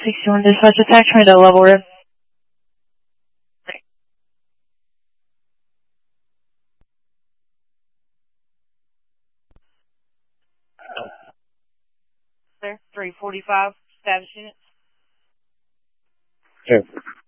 61 dispatch attack, trying to level rip. Sir, 345, status unit. Sure.